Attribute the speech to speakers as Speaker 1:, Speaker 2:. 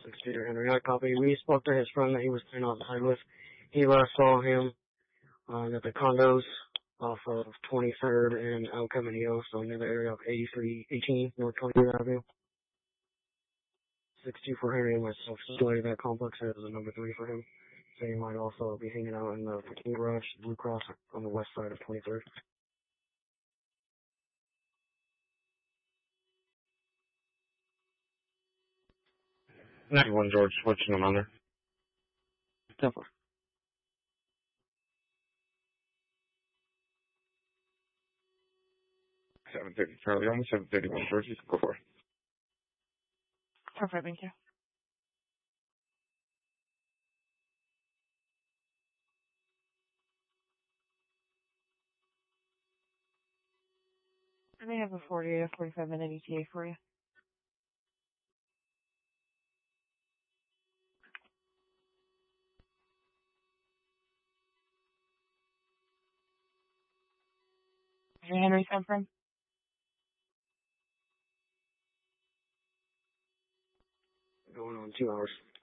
Speaker 1: 6-Peter Henry. I copy. We spoke to his friend that he was staying outside with. He last saw him at the condos off of 23rd and El Camino, so near the area of 18 North 23rd Avenue. 6-2 for Henry and myself. Situated that complex as a number 3 for him. So he might also be hanging out in the parking garage, Blue Cross, on the west side of 23rd.
Speaker 2: 91 George, what's your number?
Speaker 1: 10-4.
Speaker 2: 730 Charlie, almost 731 George, you can go for it.
Speaker 3: Perfect, thank you. I may have a 40 to 45 minute ETA for you. Is your Henry time frame?
Speaker 1: Going on 2 hours.